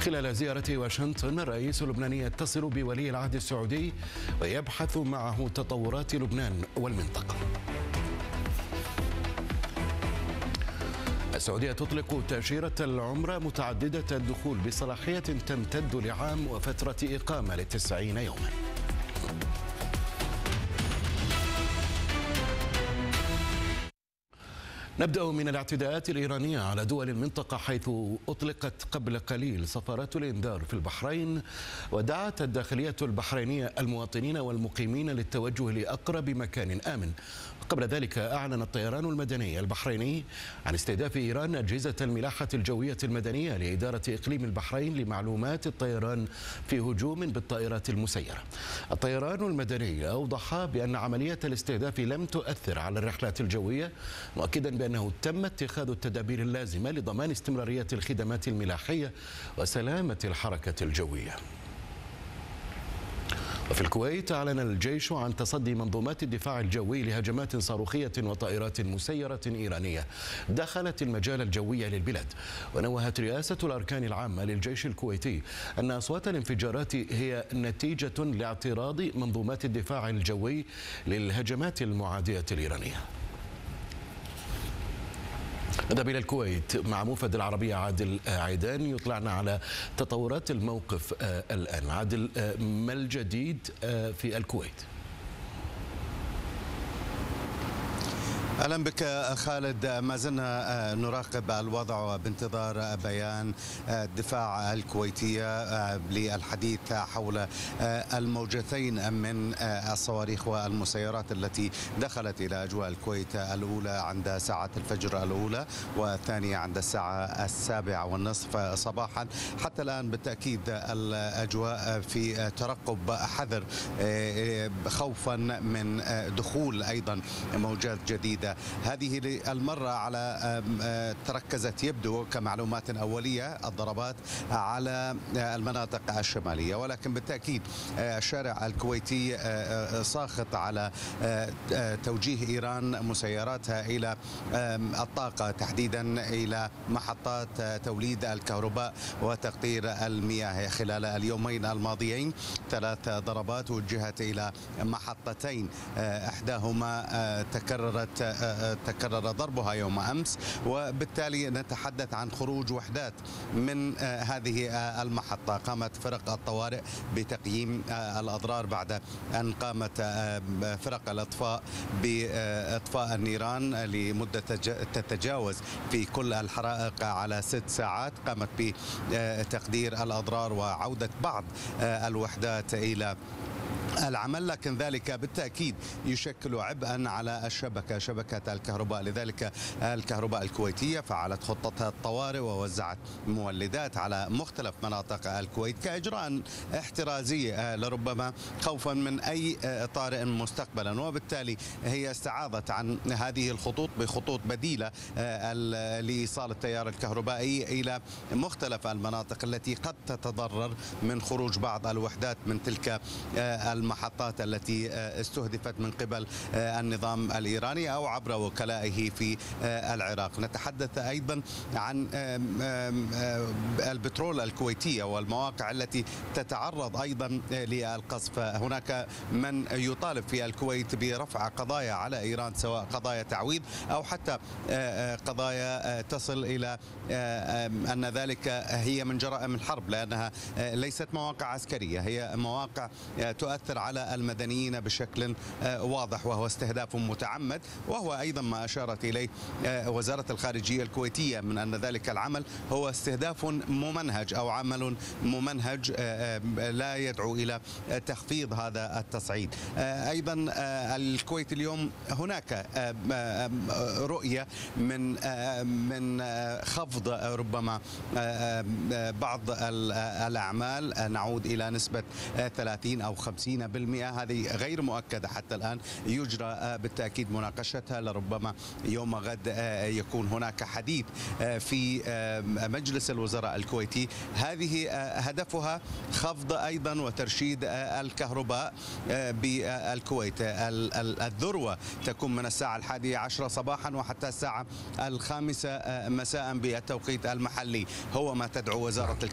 خلال زيارة واشنطن الرئيس اللبناني يتصل بولي العهد السعودي ويبحث معه تطورات لبنان والمنطقة. السعودية تطلق تأشيرة العمرة متعددة الدخول بصلاحية تمتد لعام وفترة إقامة ل90 يوما. نبدأ من الاعتداءات الإيرانية على دول المنطقة، حيث أطلقت قبل قليل صفارات الإنذار في البحرين، ودعت الداخلية البحرينية المواطنين والمقيمين للتوجه لأقرب مكان آمن. قبل ذلك أعلن الطيران المدني البحريني عن استهداف إيران أجهزة الملاحة الجوية المدنية لإدارة إقليم البحرين لمعلومات الطيران في هجوم بالطائرات المسيرة. الطيران المدني أوضح بأن عملية الاستهداف لم تؤثر على الرحلات الجوية، مؤكدا بأنه تم اتخاذ التدابير اللازمة لضمان استمرارية الخدمات الملاحية وسلامة الحركة الجوية. وفي الكويت أعلن الجيش عن تصدي منظومات الدفاع الجوي لهجمات صاروخية وطائرات مسيرة إيرانية دخلت المجال الجوي للبلاد. ونوهت رئاسة الأركان العامة للجيش الكويتي أن أصوات الانفجارات هي نتيجة لاعتراض منظومات الدفاع الجوي للهجمات المعادية الإيرانية. نذهب إلى الكويت مع موفد العربية عادل عيدان يطلعنا على تطورات الموقف الآن. عادل، ما الجديد في الكويت؟ أهلا بك خالد. ما زلنا نراقب الوضع بانتظار بيان الدفاع الكويتية للحديث حول الموجتين من الصواريخ والمسيرات التي دخلت إلى أجواء الكويت، الأولى عند ساعة الفجر الأولى والثانية عند الساعة 7:30 صباحا. حتى الآن بالتأكيد الأجواء في ترقب حذر خوفا من دخول أيضا موجات جديدة. هذه المرة على تركزت يبدو كمعلومات أولية الضربات على المناطق الشمالية، ولكن بالتأكيد الشارع الكويتي ساخط على توجيه إيران مسيراتها إلى الطاقة، تحديدا إلى محطات توليد الكهرباء وتقطير المياه. خلال اليومين الماضيين 3 ضربات وجهت إلى محطتين، إحداهما تكرر ضربها يوم أمس، وبالتالي نتحدث عن خروج وحدات من هذه المحطة. قامت فرق الطوارئ بتقييم الأضرار بعد أن قامت فرق الإطفاء بإطفاء النيران لمدة تتجاوز في كل الحرائق على 6 ساعات. قامت بتقدير الأضرار وعودة بعض الوحدات إلى العمل، لكن ذلك بالتأكيد يشكل عبئا على شبكة الكهرباء. لذلك الكهرباء الكويتية فعلت خطتها الطوارئ ووزعت مولدات على مختلف مناطق الكويت كإجراء احترازي لربما خوفا من أي طارئ مستقبلا، وبالتالي هي استعاضت عن هذه الخطوط بخطوط بديلة لإيصال التيار الكهربائي إلى مختلف المناطق التي قد تتضرر من خروج بعض الوحدات من تلك المحطات التي استهدفت من قبل النظام الإيراني أو عبر وكلائه في العراق. نتحدث أيضا عن البترول الكويتية والمواقع التي تتعرض أيضا للقصف. هناك من يطالب في الكويت برفع قضايا على إيران، سواء قضايا تعويض أو حتى قضايا تصل إلى أن ذلك هي من جرائم الحرب، لأنها ليست مواقع عسكرية، هي مواقع تؤثر على المدنيين بشكل واضح، وهو استهداف متعمد، وهو أيضا ما أشارت إليه وزارة الخارجية الكويتية من أن ذلك العمل هو استهداف ممنهج أو عمل ممنهج لا يدعو إلى تخفيض هذا التصعيد. أيضا الكويت اليوم هناك رؤية من خفض ربما بعض الأعمال، نعود إلى نسبة 30 أو 50%. هذه غير مؤكدة حتى الآن، يجرى بالتأكيد مناقشتها، لربما يوم غد يكون هناك حديث في مجلس الوزراء الكويتي. هذه هدفها خفض أيضا وترشيد الكهرباء بالكويت. الذروة تكون من الساعة 11 صباحا وحتى الساعة 5 مساء بالتوقيت المحلي، هو ما تدعو وزارة